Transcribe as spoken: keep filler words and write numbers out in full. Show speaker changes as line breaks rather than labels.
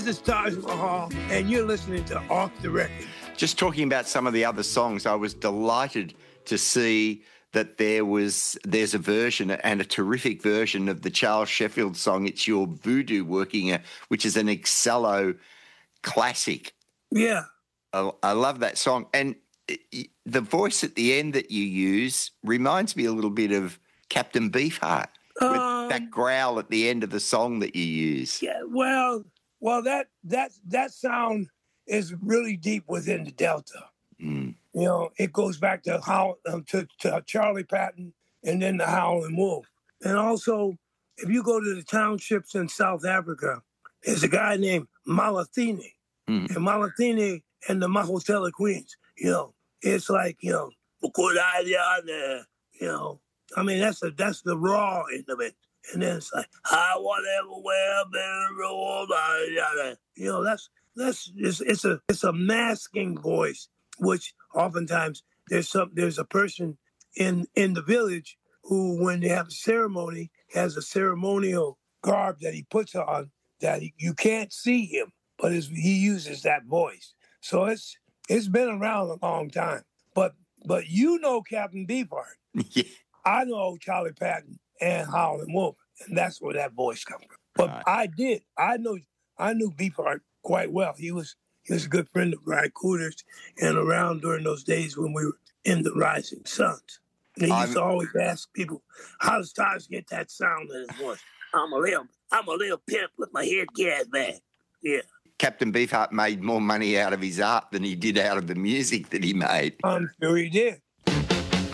This is Taj Mahal, and you're listening to Off the Record.
Just talking about some of the other songs, I was delighted to see that there was there's a version and a terrific version of the Charles Sheffield song "It's Your Voodoo Working," which is an Excello classic.
Yeah,
I, I love that song, and the voice at the end that you use reminds me a little bit of Captain Beefheart with
um,
that growl at the end of the song that you use.
Yeah, well, well, that that that sound is really deep within the Delta.
Mm.
You know, it goes back to how um, to, to Charlie Patton and then the Howlin' Wolf. And also, if you go to the townships in South Africa, there's a guy named Malathini.
Mm.
And Malathini and the Mahotella Queens, you know, it's like, you know, you know, I mean, that's the, that's the raw end of it. And then it's like, I want everywhere, better, you know, that's, that's, it's, it's a, it's a masking voice, which oftentimes there's some, there's a person in, in the village who, when they have a ceremony, has a ceremonial garb that he puts on that he, you can't see him, but it's, he uses that voice. So it's, it's been around a long time, but, but you know, Captain Beefheart.
Yeah.
I know Charlie Patton and Howlin' Wolf, and that's where that voice comes from. But
Right.
I did. I know. I knew Beefheart quite well. He was he was a good friend of Ry Cooder's and around during those days when we were in the Rising Suns. And he used
I'm-
to always ask people, "How does Taj get that sound in his voice?" I'm a little, I'm a little pimp with my head gas back. Yeah,
Captain Beefheart made more money out of his art than he did out of the music that he made.
I'm sure he did.